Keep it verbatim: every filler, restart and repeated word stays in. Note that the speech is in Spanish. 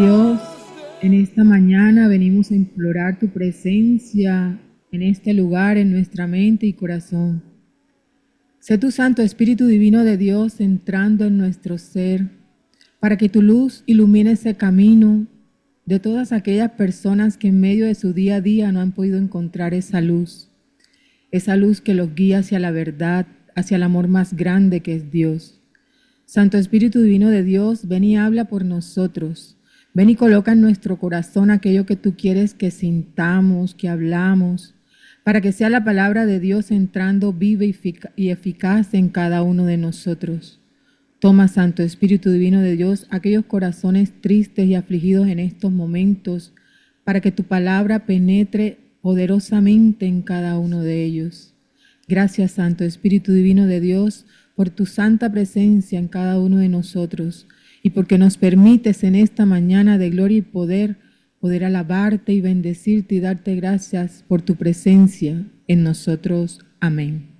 Dios, en esta mañana venimos a implorar tu presencia en este lugar, en nuestra mente y corazón. Sé tu Santo Espíritu Divino de Dios entrando en nuestro ser, para que tu luz ilumine ese camino de todas aquellas personas que en medio de su día a día no han podido encontrar esa luz, esa luz que los guía hacia la verdad, hacia el amor más grande que es Dios. Santo Espíritu Divino de Dios, ven y habla por nosotros. Ven y coloca en nuestro corazón aquello que tú quieres que sintamos, que hablamos, para que sea la palabra de Dios entrando viva y eficaz en cada uno de nosotros. Toma, Santo Espíritu Divino de Dios, aquellos corazones tristes y afligidos en estos momentos, para que tu palabra penetre poderosamente en cada uno de ellos. Gracias, Santo Espíritu Divino de Dios, por tu santa presencia en cada uno de nosotros y porque nos permites en esta mañana de gloria y poder, poder alabarte y bendecirte y darte gracias por tu presencia en nosotros. Amén.